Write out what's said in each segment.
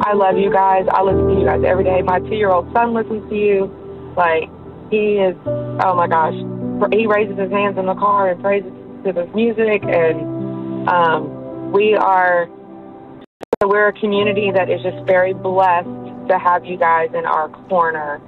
I love you guys. I listen to you guys every day. My 2-year-old son listens to you. Like, he is, oh my gosh, he raises his hands in the car and praises to this music. And we're a community that is just very blessed to have you guys in our corner.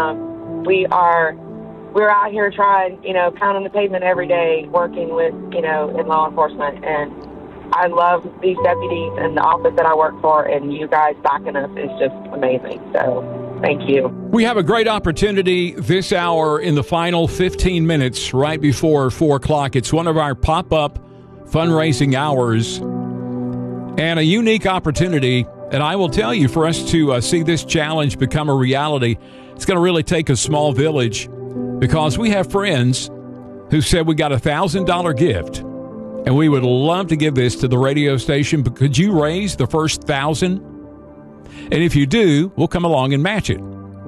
We're out here trying, pounding the pavement every day, working with, in law enforcement. And I love these deputies and the office that I work for, and you guys backing us is just amazing. So thank you. We have a great opportunity this hour in the final 15 minutes right before 4 o'clock. It's one of our pop-up fundraising hours and a unique opportunity. And I will tell you, for us to see this challenge become a reality, it's going to really take a small village, because we have friends who said we got a $1,000 gift, and we would love to give this to the radio station. But could you raise the first 1,000? And if you do, we'll come along and match it.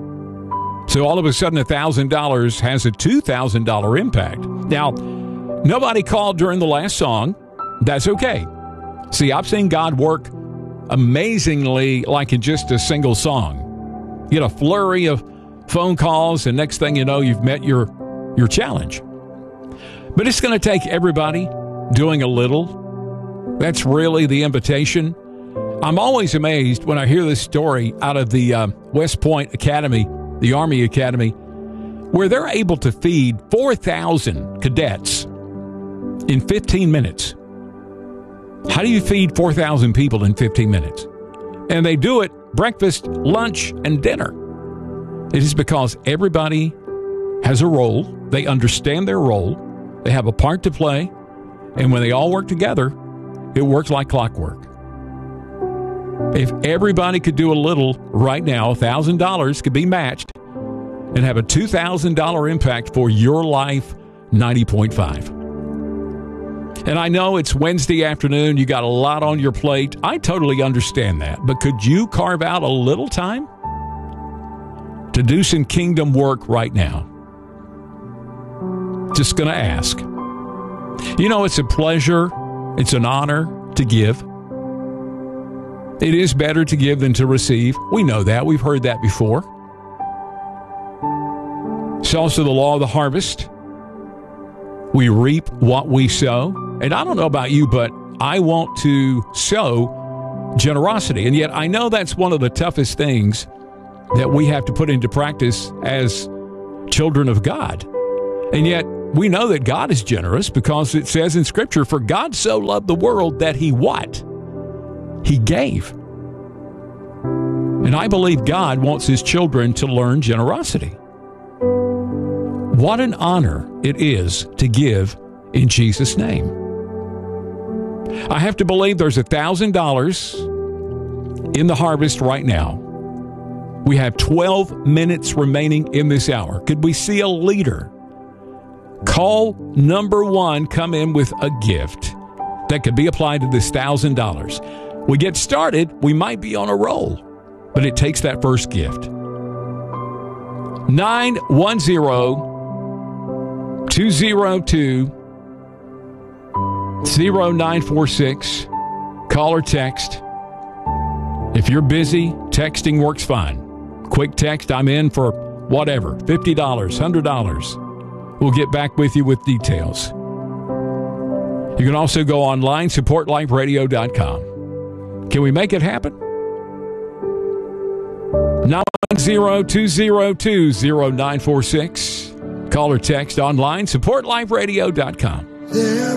So all of a sudden, $1,000 has a $2,000 impact. Now, nobody called during the last song. That's okay. See, I've seen God work amazingly, like in just a single song. You get a flurry of phone calls, and next thing you know, you've met your challenge. But it's going to take everybody doing a little. That's really the invitation. I'm always amazed when I hear this story out of the West Point Academy, the Army Academy, where they're able to feed 4,000 cadets in 15 minutes. How do you feed 4,000 people in 15 minutes? And they do it breakfast, lunch, and dinner. It is because everybody has a role. They understand their role. They have a part to play. And when they all work together, it works like clockwork. If everybody could do a little right now, $1,000 could be matched and have a $2,000 impact for Your Life 90.5. And I know it's Wednesday afternoon. You got a lot on your plate. I totally understand that. But could you carve out a little time to do some kingdom work right now? Just going to ask. It's a pleasure. It's an honor to give. It is better to give than to receive. We know that. We've heard that before. It's also the law of the harvest. We reap what we sow. And I don't know about you, but I want to sow generosity. And yet I know that's one of the toughest things that we have to put into practice as children of God. And yet we know that God is generous, because it says in Scripture, for God so loved the world that he what? He gave. And I believe God wants his children to learn generosity. What an honor it is to give in Jesus' name. I have to believe there's $1,000 in the harvest right now. We have 12 minutes remaining in this hour. Could we see a leader? Call number 1, come in with a gift that could be applied to this $1,000. We get started, we might be on a roll, but it takes that first gift. 910-202-0946. Call or text. If you're busy, texting works fine. Quick text, I'm in for whatever, $50, $100. We'll get back with you with details. You can also go online, supportliferadio.com. Can we make it happen? 910-202-0946. Call or text online, supportliferadio.com.